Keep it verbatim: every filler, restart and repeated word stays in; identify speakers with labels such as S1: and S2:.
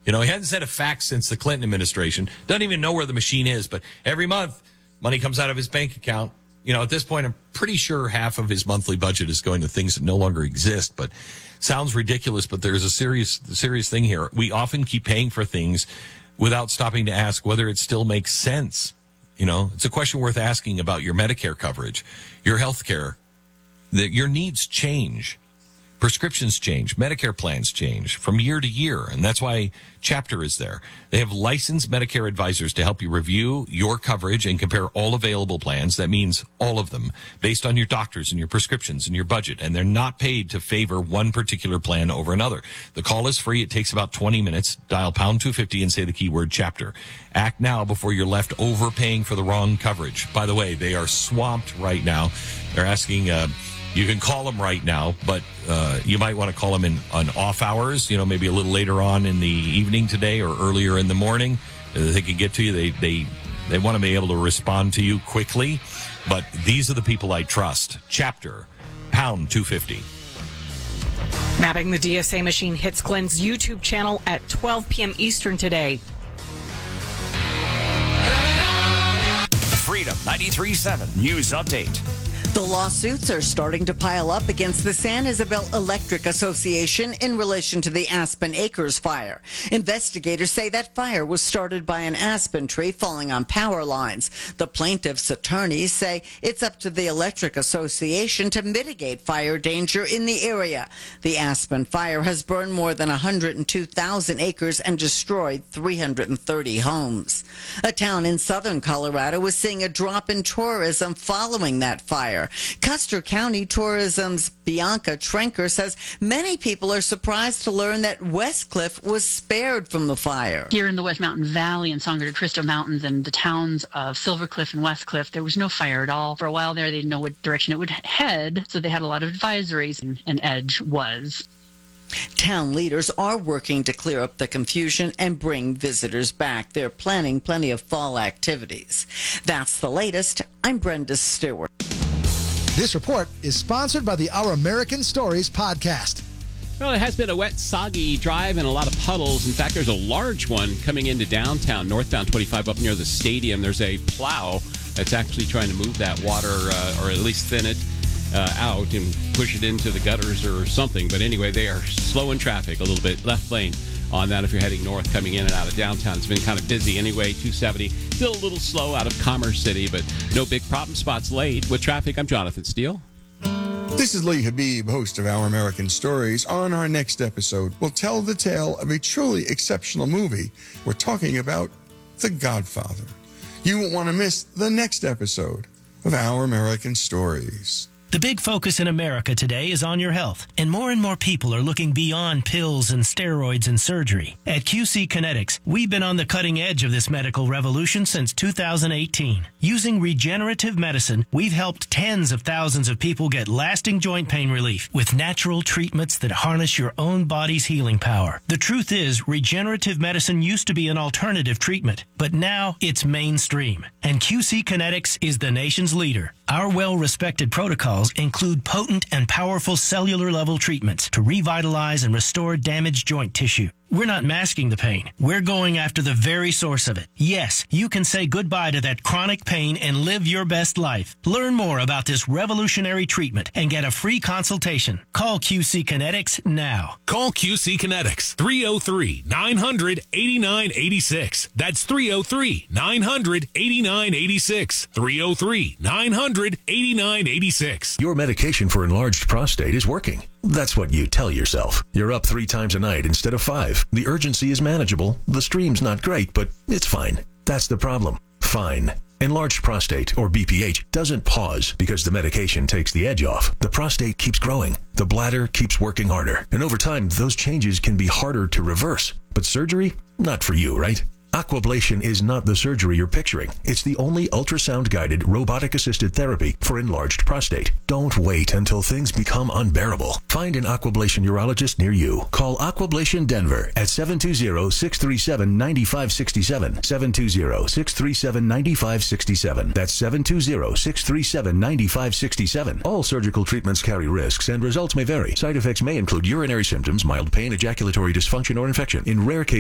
S1: You know, he hasn't sent a fax since the Clinton administration. Doesn't even know where the machine is. But every month, money comes out of his bank account. You know, at this point, I'm pretty sure half of his monthly budget is going to things that no longer exist. But sounds ridiculous, but there's a serious, serious thing here. We often keep paying for things without stopping to ask whether it still makes sense. You know, it's a question worth asking about your Medicare coverage, your health care, that your needs change. Prescriptions change. Medicare plans change from year to year. And that's why Chapter is there. They have licensed Medicare advisors to help you review your coverage and compare all available plans. That means all of them based on your doctors and your prescriptions and your budget. And they're not paid to favor one particular plan over another. The call is free. It takes about twenty minutes. Dial pound two fifty and say the keyword Chapter. Act now before you're left overpaying for the wrong coverage. By the way, they are swamped right now. They're asking, uh, you can call them right now, but uh, you might want to call them in on off hours, you know, maybe a little later on in the evening today or earlier in the morning. Uh, they can get to you. They, they, they want to be able to respond to you quickly. But these are the people I trust. Chapter, pound two fifty.
S2: Mapping the D S A machine hits Glenn's YouTube channel at twelve p.m. Eastern today.
S3: Freedom ninety-three point seven News Update.
S4: The lawsuits are starting to pile up against the San Isabel Electric Association in relation to the Aspen Acres fire. Investigators say that fire was started by an aspen tree falling on power lines. The plaintiff's attorneys say it's up to the Electric Association to mitigate fire danger in the area. The Aspen fire has burned more than one hundred two thousand acres and destroyed three hundred thirty homes. A town in southern Colorado is seeing a drop in tourism following that fire. Custer County Tourism's Bianca Trenker says many people are surprised to learn that Westcliff was spared from the fire.
S5: Here in the West Mountain Valley and Sangre de Cristo Mountains and the towns of Silvercliff and Westcliff, there was no fire at all. For a while there, they didn't know what direction it would head, so they had a lot of advisories, and, and EDGE was.
S4: Town leaders are working to clear up the confusion and bring visitors back. They're planning plenty of fall activities. That's the latest. I'm Brenda Stewart.
S6: This report is sponsored by the Our American Stories podcast.
S7: Well, it has been a wet, soggy drive and a lot of puddles. In fact, there's a large one coming into downtown, northbound twenty-five up near the stadium. There's a plow that's actually trying to move that water, uh, or at least thin it uh, out and push it into the gutters or something. But anyway, they are slowing traffic a little bit, left lane on that if you're heading north coming in and out of downtown. It's been kind of busy anyway. two seventy, still a little slow out of Commerce City, but no big problem spots late. With traffic, I'm Jonathan Steele.
S8: This is Lee Habib, host of Our American Stories. On our next episode, we'll tell the tale of a truly exceptional movie. We're talking about The Godfather. You won't want to miss the next episode of Our American Stories.
S9: The big focus in America today is on your health, and more and more people are looking beyond pills and steroids and surgery. At Q C Kinetics, we've been on the cutting edge of this medical revolution since two thousand eighteen. Using regenerative medicine, we've helped tens of thousands of people get lasting joint pain relief with natural treatments that harness your own body's healing power. The truth is, regenerative medicine used to be an alternative treatment, but now it's mainstream, and Q C Kinetics is the nation's leader. Our well-respected protocols include potent and powerful cellular-level treatments to revitalize and restore damaged joint tissue. We're not masking the pain. We're going after the very source of it. Yes, you can say goodbye to that chronic pain and live your best life. Learn more about this revolutionary treatment and get a free consultation. Call Q C Kinetics now.
S10: Call Q C Kinetics, three oh three, nine hundred, eighty-nine eighty-six. That's three oh three, nine hundred, eighty-nine eighty-six. three oh three, nine hundred, eighty-nine eighty-six.
S11: Your medication for enlarged prostate is working. That's what you tell yourself. You're up three times a night instead of five. The urgency is manageable. The stream's not great, but it's fine. That's the problem. Fine. Enlarged prostate, or B P H, doesn't pause because the medication takes the edge off. The prostate keeps growing. The bladder keeps working harder. And over time, those changes can be harder to reverse. But surgery? Not for you, right? Aquablation is not the surgery you're picturing. It's the only ultrasound-guided, robotic-assisted therapy for enlarged prostate. Don't wait until things become unbearable. Find an Aquablation urologist near you. Call Aquablation Denver at seven two zero, six three seven, nine five six seven, seven two zero, six three seven, nine five six seven. That's seven two zero, six three seven, nine five six seven. All surgical treatments carry risks, and results may vary. Side effects may include urinary symptoms, mild pain, ejaculatory dysfunction, or infection. In rare cases,